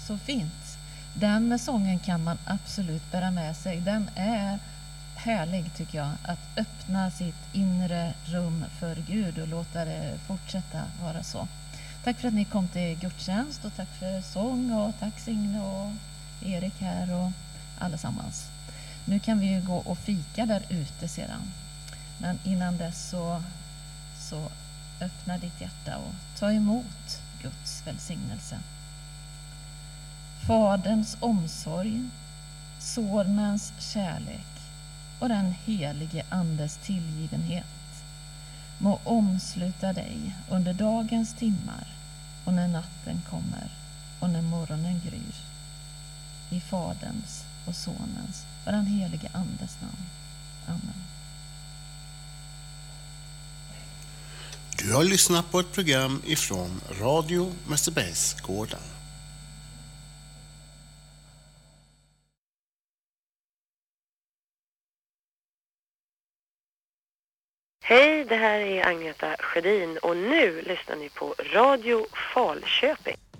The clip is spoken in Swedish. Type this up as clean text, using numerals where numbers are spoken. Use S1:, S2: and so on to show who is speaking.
S1: så fint. Den sången kan man absolut bära med sig. Den är härlig tycker jag, att öppna sitt inre rum för Gud och låta det fortsätta vara så. Tack för att ni kom till gudstjänst och tack för sång och tack Signe och Erik här och allesammans. Nu kan vi ju gå och fika där ute sedan. Men innan dess så öppna ditt hjärta och ta emot Guds välsignelse. Faderns omsorg, Sonens kärlek och den helige Andes tillgivenhet må omsluta dig under dagens timmar och när natten kommer och när morgonen gryr. I Faderns och Sonens och den helige Andes namn. Amen.
S2: Du har lyssnat på ett program ifrån Radio Mästerbergsgården.
S3: Hej, det här är Agneta Sjödin och nu lyssnar ni på Radio Falköping.